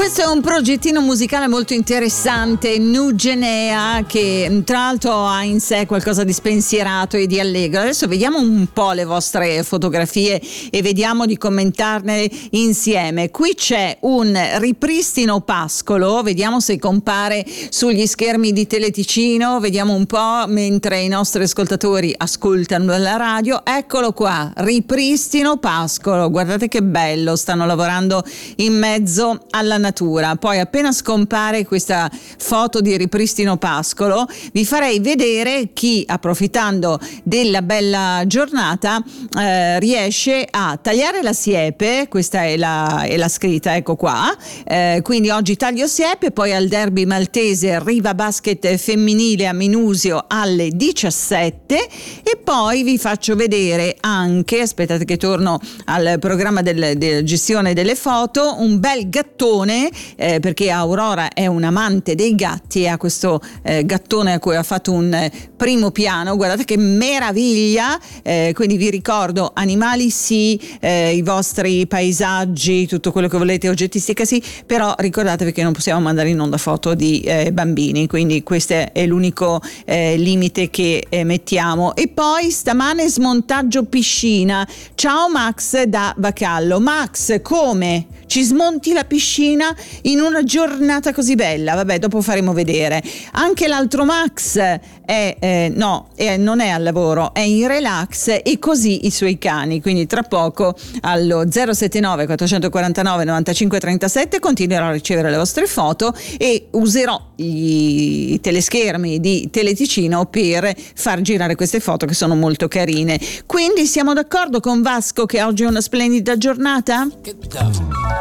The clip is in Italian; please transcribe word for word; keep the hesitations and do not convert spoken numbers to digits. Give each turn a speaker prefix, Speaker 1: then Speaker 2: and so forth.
Speaker 1: Questo è un progettino musicale molto interessante, Nugenea, che tra l'altro ha in sé qualcosa di spensierato e di allegro. Adesso vediamo un po' le vostre fotografie e vediamo di commentarne insieme. Qui c'è un ripristino pascolo, vediamo se compare sugli schermi di Teleticino, vediamo un po' mentre i nostri ascoltatori ascoltano la radio. Eccolo qua, ripristino pascolo, guardate che bello, stanno lavorando in mezzo alla natura. Poi appena scompare questa foto di ripristino pascolo vi farei vedere chi, approfittando della bella giornata, eh, riesce a tagliare la siepe. Questa è la, è la scritta, ecco qua, eh, quindi oggi taglio siepe, poi al derby maltese Riva Basket femminile a Minusio alle diciassette, e poi vi faccio vedere anche, aspettate che torno al programma del, della gestione delle foto, un bel gattone, Eh, perché Aurora è un amante dei gatti e ha questo eh, gattone a cui ha fatto un eh, primo piano. Guardate che meraviglia, eh, quindi vi ricordo, animali sì, eh, i vostri paesaggi, tutto quello che volete, oggettistica sì, però ricordatevi che non possiamo mandare in onda foto di eh, bambini, quindi questo è l'unico eh, limite che eh, mettiamo. E poi stamane smontaggio piscina. Ciao Max da Bacallo. Max, come? Ci smonti la piscina in una giornata così bella? Vabbè, dopo faremo vedere. Anche l'altro Max è eh, no, è, non è al lavoro, è in relax, e così i suoi cani. Quindi tra poco allo zero sette nove quattrocentoquarantanove novantacinque trentasette continuerò a ricevere le vostre foto e userò i teleschermi di Teleticino per far girare queste foto che sono molto carine. Quindi siamo d'accordo con Vasco che oggi è una splendida giornata?